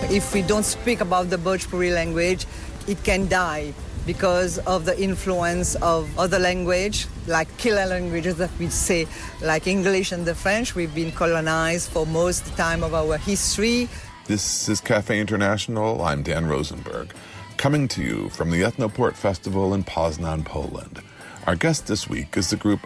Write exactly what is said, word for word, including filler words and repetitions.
If we don't speak about the Bhojpuri language, it can die because of the influence of other language, like killer languages that we say, like English and the French. We've been colonized for most of the time of our history. This is Cafe International. I'm Dan Rosenberg, coming to you from the Ethnoport Festival in Poznan, Poland. Our guest this week is the group